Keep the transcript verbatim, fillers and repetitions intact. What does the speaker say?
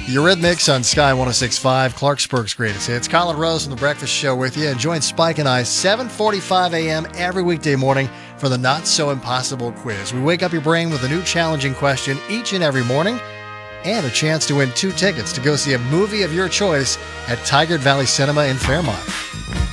Eurythmics on Sky one oh six point five, Clarksburg's greatest hits. Colin Rose from The Breakfast Show with you. And join Spike and I seven forty-five a.m. every weekday morning for the Not So Impossible quiz. We wake up your brain with a new challenging question each and every morning and a chance to win two tickets to go see a movie of your choice at Tigard Valley Cinema in Fairmont.